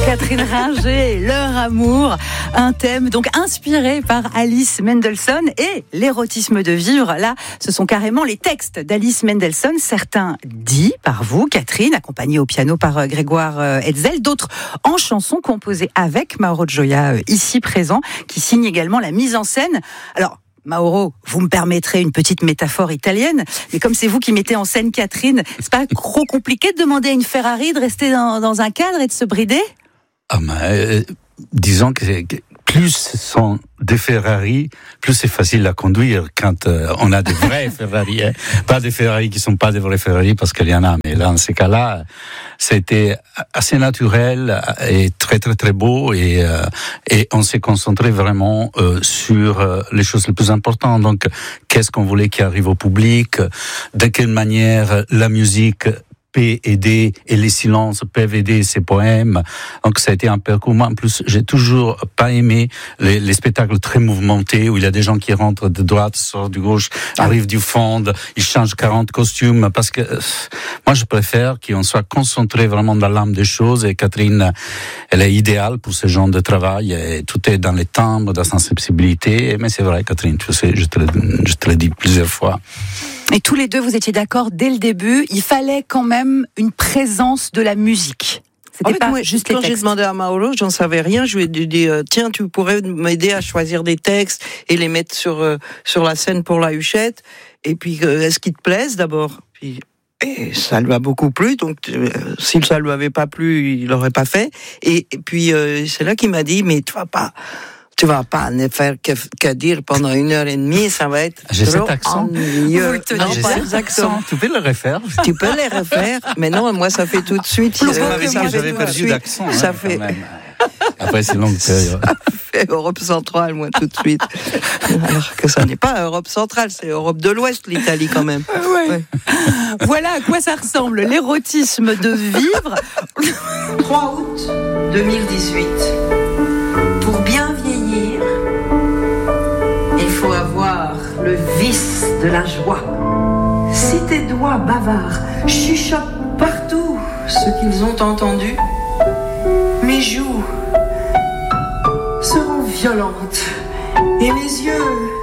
Catherine Ringer, leur amour, un thème donc inspiré par Alice Mendelssohn et l'érotisme de vivre. Là, ce sont carrément les textes d'Alice Mendelssohn, certains dits par vous, Catherine, accompagnée au piano par Grégoire Hetzel, d'autres en chansons composées avec Mauro Gioia, ici présent, qui signe également la mise en scène. Alors, Mauro, vous me permettrez une petite métaphore italienne, mais comme c'est vous qui mettez en scène Catherine, c'est pas trop compliqué de demander à une Ferrari de rester dans un cadre et de se brider ? Disons que plus sont des Ferrari, plus c'est facile à conduire quand on a des vrais Ferrari, hein. Pas des Ferrari qui sont pas des vrais Ferrari parce qu'il y en a, mais là, dans ces cas-là, c'était assez naturel et très très très beau et on s'est concentré vraiment sur les choses les plus importantes. Donc, qu'est-ce qu'on voulait qui arrive au public, de quelle manière la musique peut aider et les silences peuvent aider ces poèmes. Donc ça a été un parcours. Moi, en plus, j'ai toujours pas aimé les spectacles très mouvementés où il y a des gens qui rentrent de droite, sortent du gauche, arrivent du fond, ils changent 40 costumes parce que moi je préfère qu'on soit concentré vraiment dans l'âme des choses et Catherine, elle est idéale pour ce genre de travail et tout est dans les timbres, dans sa sensibilité. Mais c'est vrai, Catherine, tu sais, je te l'ai dit plusieurs fois. Et tous les deux, vous étiez d'accord dès le début, il fallait quand même une présence de la musique. C'était pas moi, juste quand les textes. j'ai demandé à Mauro, j'en savais rien. Je lui ai dit, tiens, tu pourrais m'aider à choisir des textes et les mettre sur la scène pour la Huchette. Et puis, est-ce qu'ils te plaisent d'abord ? Et ça lui a beaucoup plu, donc si ça lui avait pas plu, il l'aurait pas fait. Et puis, c'est là qu'il m'a dit, mais tu vas pas ne faire que dire pendant 1h30, ça va être j'ai trop cet accent. ennuyeux. Vous le Non, tenez pas pas. exactement. Tu peux le refaire. Tu peux les refaire, mais non, moi ça fait tout de suite. Vous m'avez dit que j'avais perdu l'accent. Ça hein, fait. quand même. Après, c'est longue période. Ça fait Europe centrale, moi, tout de suite. Alors que ça n'est pas Europe centrale, c'est Europe de l'Ouest, l'Italie, quand même. Ouais. Voilà à quoi ça ressemble, l'érotisme de vivre. 3 août 2018. Pour bien vieillir, il faut avoir le vice de la joie. Si tes doigts bavards chuchotent partout ce qu'ils ont entendu, mes joues seront violentes et mes yeux